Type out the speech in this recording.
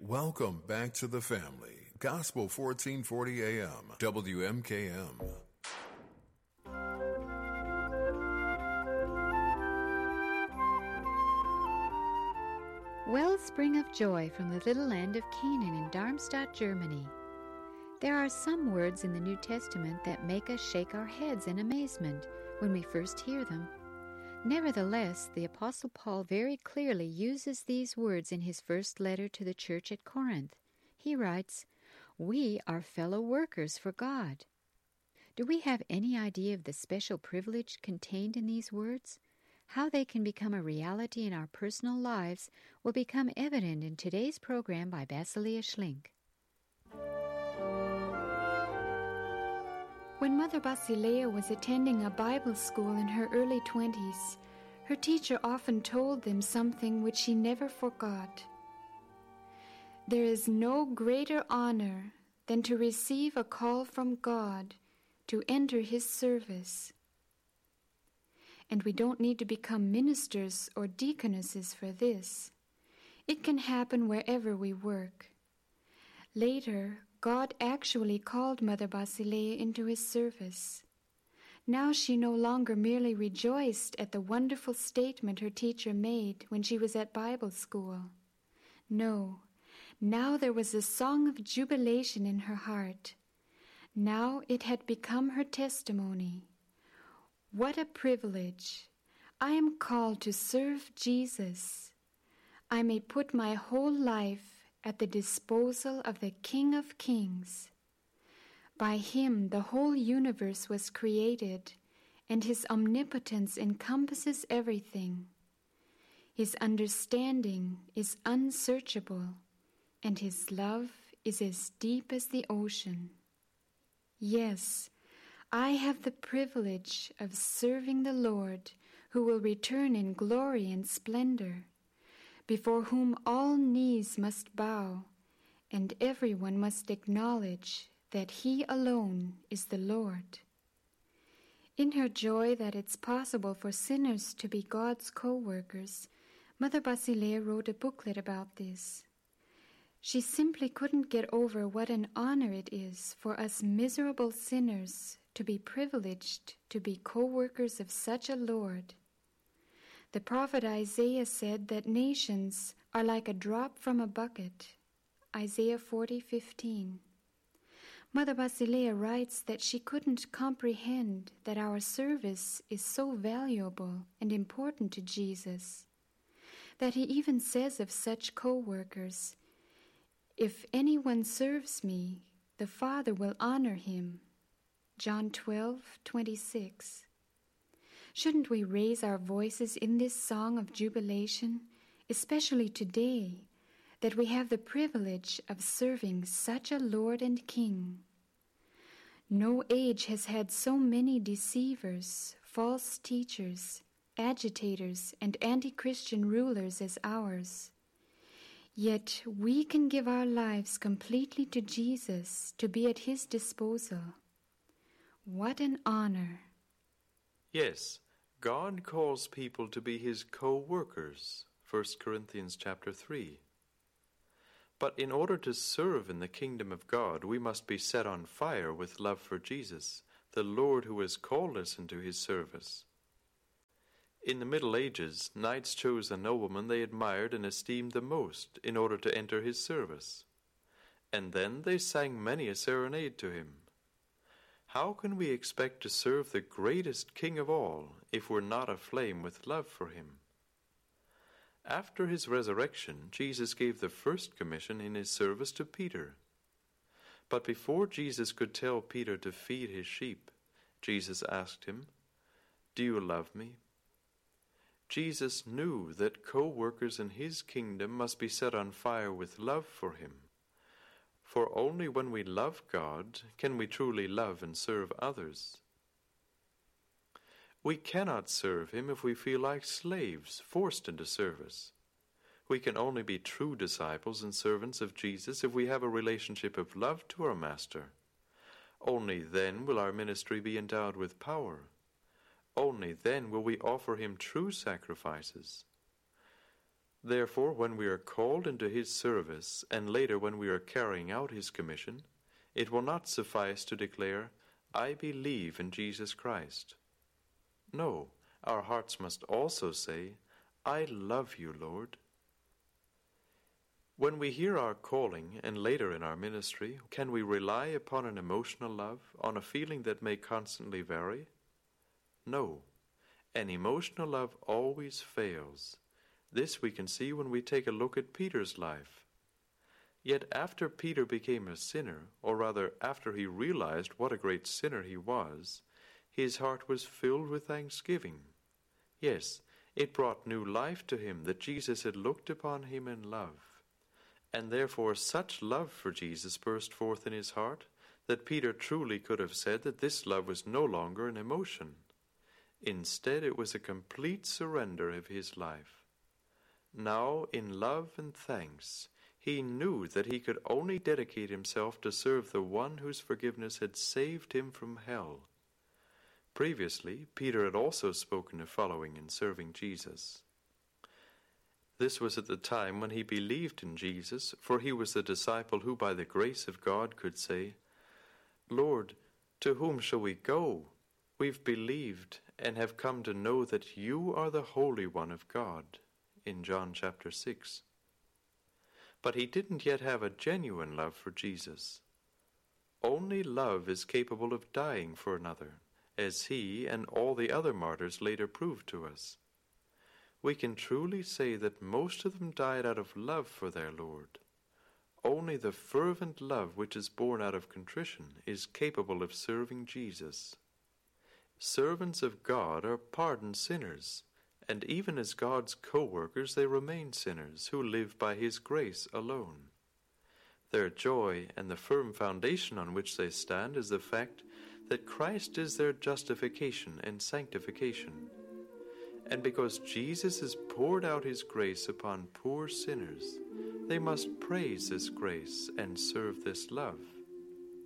Welcome back to the family. Gospel 1440 AM, WMKM. Wellspring of joy from the little land of Canaan in Darmstadt, Germany. There are some words in the New Testament that make us shake our heads in amazement when we first hear them. Nevertheless, the Apostle Paul very clearly uses these words in his first letter to the church at Corinth. He writes, "We are fellow workers for God." Do we have any idea of the special privilege contained in these words? How they can become a reality in our personal lives will become evident in today's program by Basilia Schlink. When Mother Basilea was attending a Bible school in her early 20s, her teacher often told them something which she never forgot. There is no greater honor than to receive a call from God to enter His service. And we don't need to become ministers or deaconesses for this. It can happen wherever we work. Later, God actually called Mother Basilea into His service. Now she no longer merely rejoiced at the wonderful statement her teacher made when she was at Bible school. No, now there was a song of jubilation in her heart. Now it had become her testimony. What a privilege! I am called to serve Jesus. I may put my whole life at the disposal of the King of Kings. By Him the whole universe was created, and His omnipotence encompasses everything. His understanding is unsearchable, and His love is as deep as the ocean. Yes, I have the privilege of serving the Lord, who will return in glory and splendor, before whom all knees must bow, and everyone must acknowledge that He alone is the Lord. In her joy that it's possible for sinners to be God's co-workers, Mother Basilea wrote a booklet about this. She simply couldn't get over what an honor it is for us miserable sinners to be privileged to be co-workers of such a Lord. The prophet Isaiah said that nations are like a drop from a bucket. Isaiah 40:15. Mother Basilea writes that she couldn't comprehend that our service is so valuable and important to Jesus, that He even says of such co-workers, "If anyone serves me, the Father will honor him." John 12:26. Shouldn't we raise our voices in this song of jubilation, especially today, that we have the privilege of serving such a Lord and King? No age has had so many deceivers, false teachers, agitators, and anti-Christian rulers as ours. Yet we can give our lives completely to Jesus to be at His disposal. What an honor! Yes, God calls people to be His co-workers, 1 Corinthians chapter 3. But in order to serve in the kingdom of God, we must be set on fire with love for Jesus, the Lord who has called us into His service. In the Middle Ages, knights chose a nobleman they admired and esteemed the most in order to enter his service. And then they sang many a serenade to him. How can we expect to serve the greatest King of all if we're not aflame with love for Him? After His resurrection, Jesus gave the first commission in His service to Peter. But before Jesus could tell Peter to feed His sheep, Jesus asked him, "Do you love me?" Jesus knew that co-workers in His kingdom must be set on fire with love for Him. For only when we love God can we truly love and serve others. We cannot serve Him if we feel like slaves forced into service. We can only be true disciples and servants of Jesus if we have a relationship of love to our Master. Only then will our ministry be endowed with power. Only then will we offer Him true sacrifices. Therefore, when we are called into his service, and later when we are carrying out his commission, it will not suffice to declare, "I believe in Jesus Christ." No, our hearts must also say, "I love you, Lord." When we hear our calling, and later in our ministry, can we rely upon an emotional love, on a feeling that may constantly vary? No, an emotional love always fails. This we can see when we take a look at Peter's life. Yet after Peter became a sinner, or rather after he realized what a great sinner he was, his heart was filled with thanksgiving. Yes, it brought new life to him that Jesus had looked upon him in love. And therefore such love for Jesus burst forth in his heart that Peter truly could have said that this love was no longer an emotion. Instead, it was a complete surrender of his life. Now, in love and thanks, he knew that he could only dedicate himself to serve the one whose forgiveness had saved him from hell. Previously, Peter had also spoken of following and serving Jesus. This was at the time when he believed in Jesus, for he was the disciple who by the grace of God could say, "Lord, to whom shall we go? We've believed and have come to know that you are the Holy One of God," in John chapter 6. But he didn't yet have a genuine love for Jesus. Only love is capable of dying for another, as he and all the other martyrs later proved to us. We can truly say that most of them died out of love for their Lord. Only the fervent love which is born out of contrition is capable of serving Jesus. Servants of God are pardoned sinners, and even as God's co-workers they remain sinners who live by his grace alone. Their joy and the firm foundation on which they stand is the fact that Christ is their justification and sanctification. And because Jesus has poured out his grace upon poor sinners, they must praise this grace and serve this love.